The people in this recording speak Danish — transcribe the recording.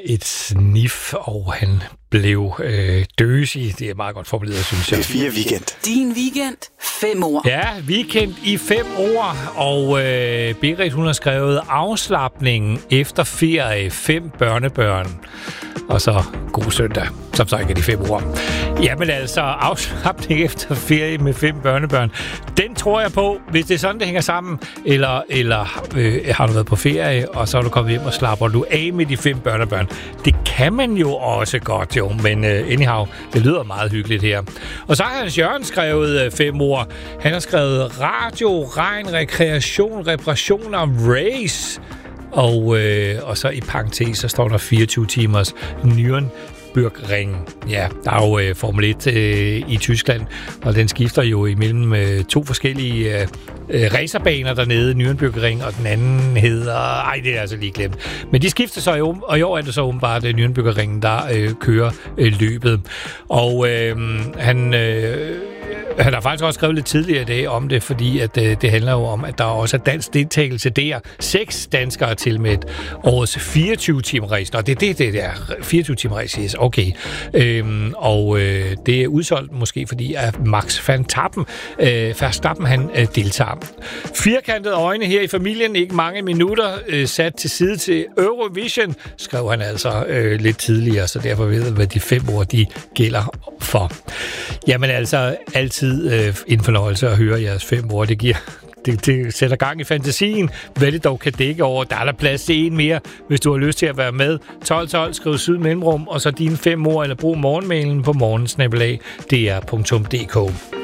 et snif, og han blev døsig. Det er meget godt formuleret, synes jeg. P4 Weekend. Din weekend. 5 ord. Ja, weekend i 5 ord, og Berit, hun har skrevet afslapningen efter ferie, 5 børnebørn, og så god søndag, som så ikke er de 5 ord. Jamen altså, afslapning efter ferie med 5 børnebørn, den tror jeg på, hvis det er sådan, det hænger sammen, eller har du været på ferie, og så er du kommet hjem og slapper du af med de 5 børnebørn. Det kan man jo også godt, jo, men anyhow, det lyder meget hyggeligt her. Og så har Hans Jørgen skrevet 5 ord. Han har skrevet radio, regn, rekreation, reparation og race. Og så i parentes, så står der 24 timers Nürnbergring. Ja, der er jo Formel 1 i Tyskland, og den skifter jo imellem 2 forskellige racerbaner dernede, Nürnbergring, og den anden hedder... det er altså lige glemt. Men de skifter så jo, og i år er det så åbenbart Nürnbergringen, der kører løbet. Og han har faktisk også skrevet lidt tidligere i dag om det, fordi at det handler jo om, at der også er dansk deltagelse der. 6 danskere til med årets 24-timer-race. Nå, det er 24-timer-race, yes, okay. Det er udsolgt måske, fordi at Max Verstappen, han deltager. Firkantede øjne her i familien, ikke mange minutter sat til side til Eurovision, skrev han altså lidt tidligere, så derfor ved jeg, hvad de 5 ord, de gælder for. Jamen altså, altid en fornøjelse at høre jeres 5 ord. Det sætter gang i fantasien, hvad det dog kan dække over. Der er der plads til en mere, hvis du har lyst til at være med. 1212, skriv syd mellemrum, og så dine 5 ord, eller brug morgenmailen på morgensnabelag.dr.dk.